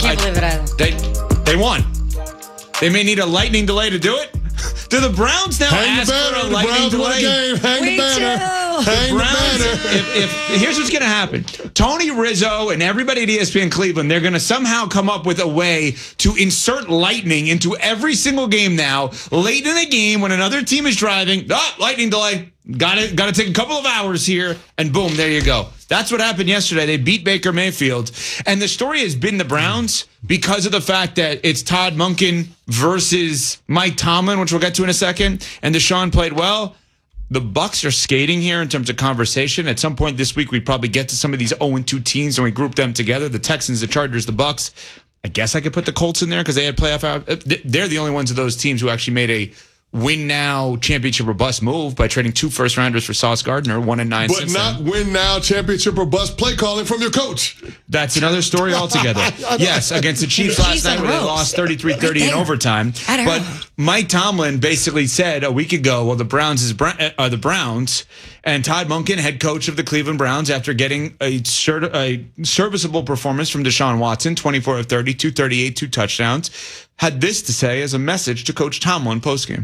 can't believe it either. They won. They may need a lightning delay to do it. Do the Browns now ask for a lightning delay? Hang the banner. Hang the banner. Here's what's going to happen. Tony Rizzo and everybody at ESPN Cleveland, they're going to somehow come up with a way to insert lightning into every single game now. Late in the game when another team is driving, lightning delay. Got to take a couple of hours here, and boom, there you go. That's what happened yesterday. They beat Baker Mayfield. And the story has been the Browns because of the fact that it's Todd Monken versus Mike Tomlin, which we'll get to in a second, and Deshaun played well. The Bucs are skating here in terms of conversation. At some point this week, we probably get to some of these 0-2 teams and we group them together. The Texans, the Chargers, the Bucs. I guess I could put the Colts in there because they had playoff out. They're the only ones of those teams who actually made a win now championship or bust move by trading 2 first-rounders for Sauce Gardner, 1-9. But not win now championship or bust play calling from your coach. That's another story altogether. Yes, against the Chiefs last night where they lost 33-30 in overtime. But Mike Tomlin basically said a week ago, well, the Browns are the Browns, and Todd Monken, head coach of the Cleveland Browns, after getting a serviceable performance from Deshaun Watson, 24 of 30, 238, 2 touchdowns, had this to say as a message to Coach Tomlin postgame.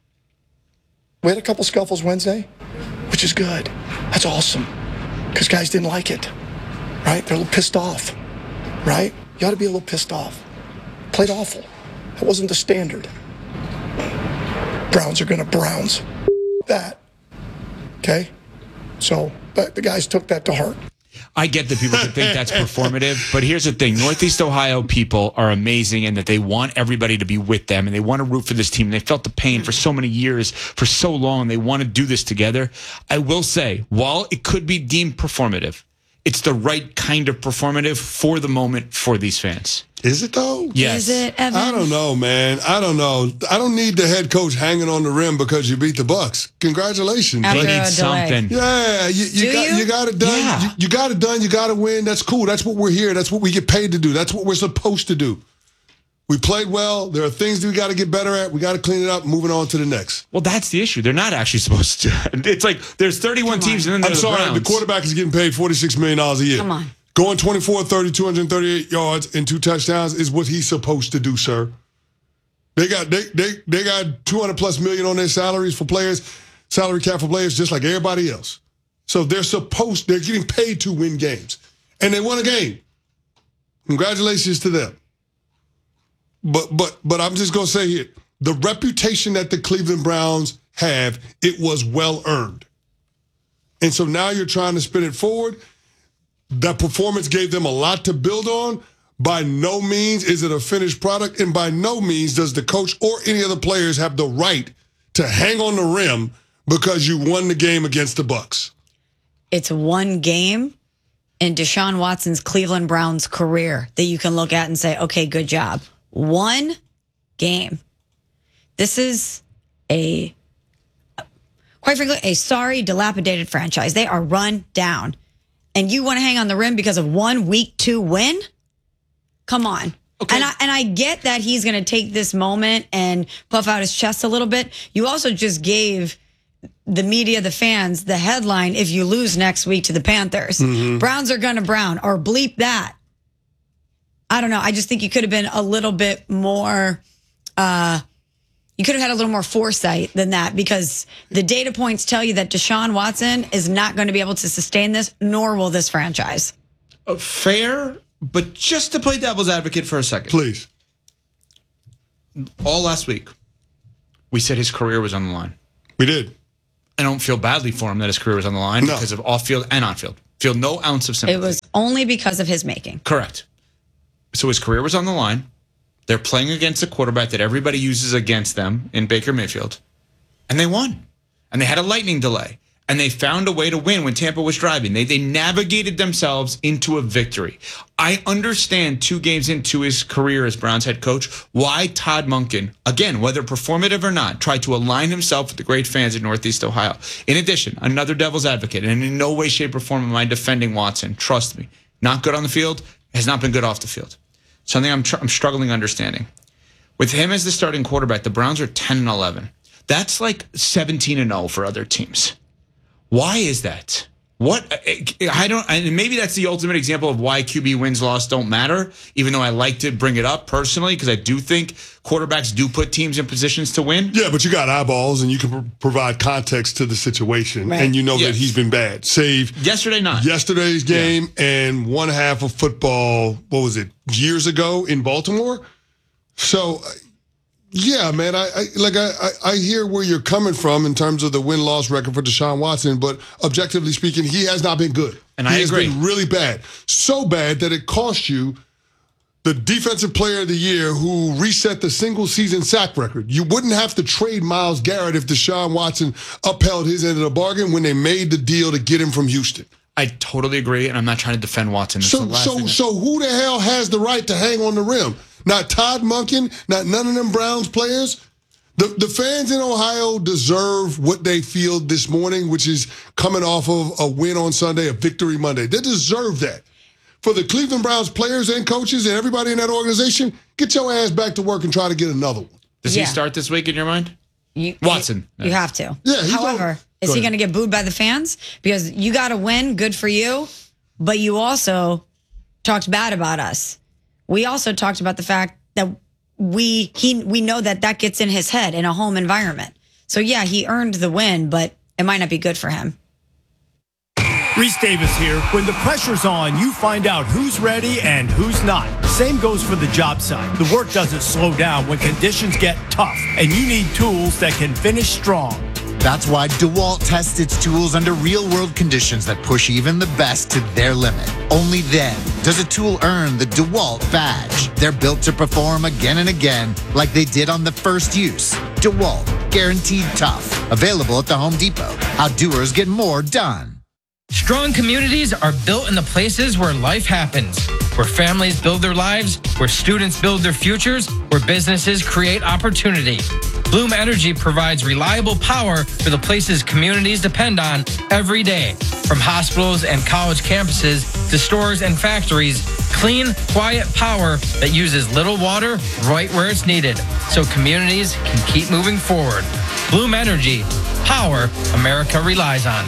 We had a couple scuffles Wednesday, which is good. That's awesome, because guys didn't like it, right? They're a little pissed off, right? You ought to be a little pissed off. Played awful. That wasn't the standard. Browns are going to Browns. That. Okay? So but the guys took that to heart. I get that people could think that's performative, but here's the thing. Northeast Ohio people are amazing in that they want everybody to be with them and they want to root for this team. They felt the pain for so many years, for so long. They want to do this together. I will say, while it could be deemed performative, it's the right kind of performative for the moment for these fans. Is it, though? Yes. Is it, Evan? I don't know, man. I don't know. I don't need the head coach hanging on the rim because you beat the Bucs. Congratulations. After They a need something. Yeah, you got it done. Yeah. You got it done. You got to win. That's cool. That's what we're here. That's what we get paid to do. That's what we're supposed to do. We played well. There are things that we got to get better at. We got to clean it up. Moving on to the next. Well, that's the issue. They're not actually supposed to. It's like there's 31 teams and then I'm there's sorry. the Browns. The quarterback is getting paid $46 million a year. Come on. Going 24-30, 238 yards and 2 touchdowns is what he's supposed to do, sir. They got $200+ million on their salaries for players, salary cap for players, just like everybody else. So they're getting paid to win games. And they won a game. Congratulations to them. But I'm just gonna say here, the reputation that the Cleveland Browns have, it was well earned. And so now you're trying to spin it forward. That performance gave them a lot to build on. By no means is it a finished product, and by no means does the coach or any of the players have the right to hang on the rim because you won the game against the Bucs. It's one game in Deshaun Watson's Cleveland Browns career that you can look at and say, okay, good job. One game. This is quite frankly, a sorry, dilapidated franchise. They are run down. And you want to hang on the rim because of one week 2 win? Come on. Okay. And I get that he's going to take this moment and puff out his chest a little bit. You also just gave the media, the fans, the headline, if you lose next week to the Panthers. Mm-hmm. Browns are going to Brown, or bleep that. I don't know. I just think you could have been a little bit more, you could have had a little more foresight than that, because the data points tell you that Deshaun Watson is not going to be able to sustain this, nor will this franchise. Fair, but just to play devil's advocate for a second. Please. All last week, we said his career was on the line. We did. I don't feel badly for him that his career was on the line because of off-field and on-field. Feel no ounce of sympathy. It was only because of his making. Correct. So his career was on the line. They're playing against a quarterback that everybody uses against them in Baker Mayfield. And they won. And they had a lightning delay. And they found a way to win when Tampa was driving. They navigated themselves into a victory. I understand 2 games into his career as Browns head coach why Todd Monken, again, whether performative or not, tried to align himself with the great fans in Northeast Ohio. In addition, another devil's advocate, and in no way, shape, or form am I defending Watson. Trust me. Not good on the field, has not been good off the field. Something I'm struggling understanding. With him as the starting quarterback, the Browns are 10-11. That's like 17-0 for other teams. Why is that? And maybe that's the ultimate example of why QB wins-loss don't matter, even though I like to bring it up personally, because I do think quarterbacks do put teams in positions to win. Yeah, but you got eyeballs and you can provide context to the situation. Right. And you know that he's been bad. Save yesterday's game and one half of football, what was it, years ago in Baltimore? So, yeah, man, I hear where you're coming from in terms of the win-loss record for Deshaun Watson, but objectively speaking, he has not been good. And I agree. He has been really bad. So bad that it cost you the Defensive Player of the Year who reset the single-season sack record. You wouldn't have to trade Myles Garrett if Deshaun Watson upheld his end of the bargain when they made the deal to get him from Houston. I totally agree, and I'm not trying to defend Watson. So who the hell has the right to hang on the rim? Not Todd Monken, not none of them Browns players. The fans in Ohio deserve what they feel this morning, which is coming off of a win on Sunday, a victory Monday. They deserve that. For the Cleveland Browns players and coaches and everybody in that organization, get your ass back to work and try to get another one. Does he start this week in your mind? Watson. You have to. Yeah. However, is he going to get booed by the fans? Because you got to win, good for you, but you also talked bad about us. We also talked about the fact that we know that gets in his head in a home environment. So, yeah, he earned the win, but it might not be good for him. Reese Davis here. When the pressure's on, you find out who's ready and who's not. Same goes for the job site. The work doesn't slow down when conditions get tough, and you need tools that can finish strong. That's why DeWalt tests its tools under real-world conditions that push even the best to their limit. Only then does a tool earn the DeWalt badge. They're built to perform again and again like they did on the first use. DeWalt, guaranteed tough. Available at the Home Depot. How doers get more done. Strong communities are built in the places where life happens, where families build their lives, where students build their futures, where businesses create opportunity. Bloom Energy provides reliable power for the places communities depend on every day. From hospitals and college campuses to stores and factories, clean, quiet power that uses little water right where it's needed, so communities can keep moving forward. Bloom Energy, power America relies on.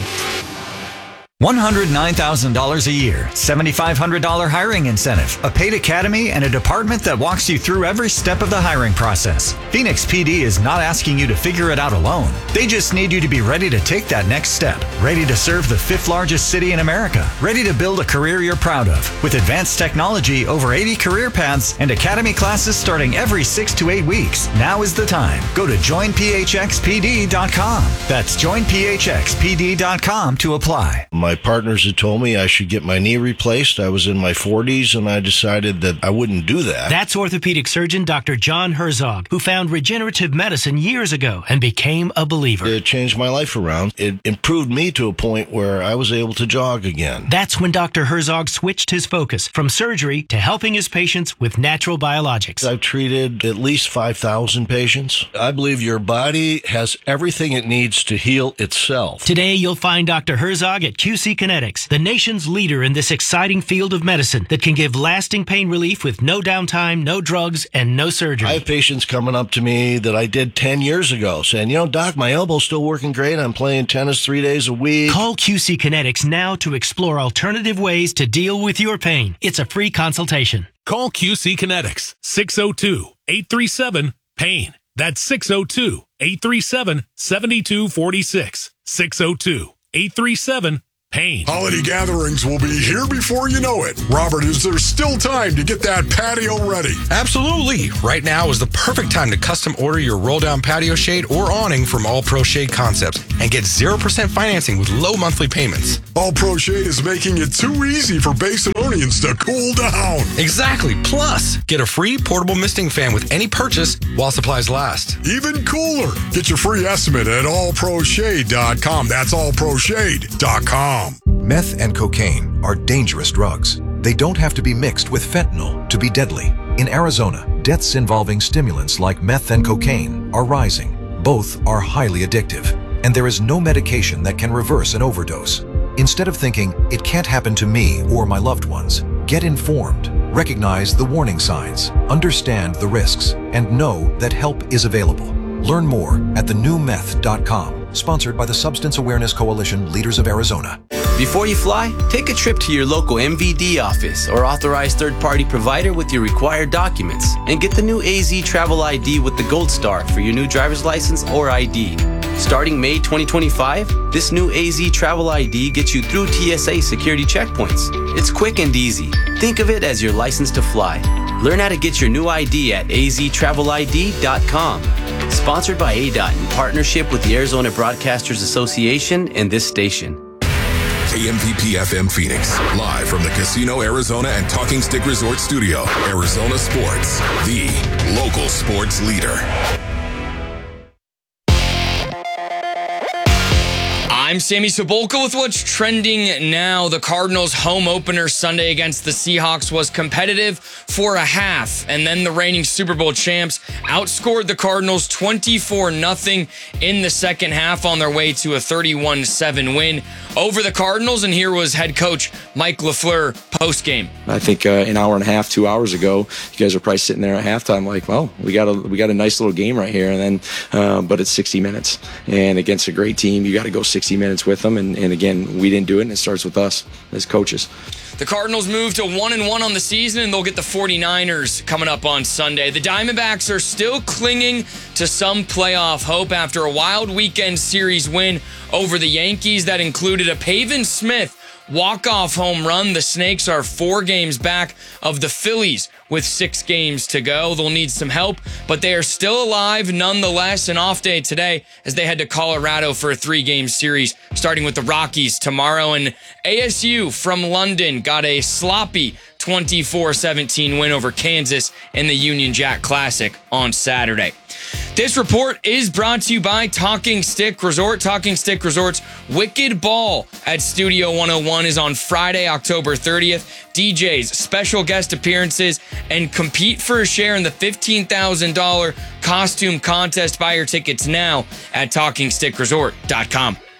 $109,000 a year, $7,500 hiring incentive, a paid academy, and a department that walks you through every step of the hiring process. Phoenix PD is not asking you to figure it out alone. They just need you to be ready to take that next step, ready to serve the 5th largest city in America, ready to build a career you're proud of. With advanced technology, over 80 career paths, and academy classes starting every 6 to 8 weeks, now is the time. Go to joinphxpd.com. That's joinphxpd.com to apply. My partners had told me I should get my knee replaced. I was in my 40s, and I decided that I wouldn't do that. That's orthopedic surgeon Dr. John Herzog, who found regenerative medicine years ago and became a believer. It changed my life around. It improved me to a point where I was able to jog again. That's when Dr. Herzog switched his focus from surgery to helping his patients with natural biologics. I've treated at least 5,000 patients. I believe your body has everything it needs to heal itself. Today, you'll find Dr. Herzog at QC Kinetics, the nation's leader in this exciting field of medicine that can give lasting pain relief with no downtime, no drugs, and no surgery. I have patients coming up to me that I did 10 years ago saying, Doc, my elbow's still working great. I'm playing tennis 3 days a week. Call QC Kinetics now to explore alternative ways to deal with your pain. It's a free consultation. Call QC Kinetics, 602-837-PAIN. That's 602-837-7246. 602-837-PAIN. Holiday gatherings will be here before you know it. Robert, is there still time to get that patio ready? Absolutely. Right now is the perfect time to custom order your roll-down patio shade or awning from All Pro Shade Concepts and get 0% financing with low monthly payments. All Pro Shade is making it too easy for Basinonians to cool down. Exactly. Plus, get a free portable misting fan with any purchase while supplies last. Even cooler. Get your free estimate at allproshade.com. That's allproshade.com. Meth and cocaine are dangerous drugs. They don't have to be mixed with fentanyl to be deadly. In Arizona, deaths involving stimulants like meth and cocaine are rising. Both are highly addictive, and there is no medication that can reverse an overdose. Instead of thinking, it can't happen to me or my loved ones, get informed, recognize the warning signs, understand the risks, and know that help is available. Learn more at thenewmeth.com. Sponsored by the Substance Awareness Coalition, Leaders of Arizona. Before you fly, take a trip to your local MVD office or authorized third-party provider with your required documents and get the new AZ Travel ID with the Gold Star for your new driver's license or ID. Starting May 2025, this new AZ Travel ID gets you through TSA security checkpoints. It's quick and easy. Think of it as your license to fly. Learn how to get your new ID at aztravelid.com. Sponsored by ADOT in partnership with the Arizona Broadcasters Association and this station. KMVP FM Phoenix, live from the Casino Arizona and Talking Stick Resort Studio. Arizona Sports, the local sports leader. I'm Sammy Sobolka with what's trending now. The Cardinals' home opener Sunday against the Seahawks was competitive for a half, and then the reigning Super Bowl champs outscored the Cardinals 24-0 in the second half on their way to a 31-7 win over the Cardinals. And here was head coach Mike LaFleur post-game. I think an hour and a half, 2 hours ago, you guys are probably sitting there at halftime like, well, we got a nice little game right here, and then but it's 60 minutes, and against a great team, you got to go 60 minutes with them, and again, we didn't do it, and it starts with us as coaches. The Cardinals move to 1-1 on the season, and they'll get the 49ers coming up on Sunday. The Diamondbacks are still clinging to some playoff hope after a wild weekend series win over the Yankees that included a Pavin Smith walk-off home run. The Snakes are 4 games back of the Phillies with 6 games to go. They'll need some help, but they are still alive nonetheless. An off day today as they head to Colorado for a 3-game series, starting with the Rockies tomorrow. And ASU from London got a sloppy 24-17 win over Kansas in the Union Jack Classic on Saturday. This report is brought to you by Talking Stick Resort. Talking Stick Resort's Wicked Ball at Studio 101 is on Friday, October 30th. DJs, special guest appearances, and compete for a share in the $15,000 costume contest. Buy your tickets now at TalkingStickResort.com.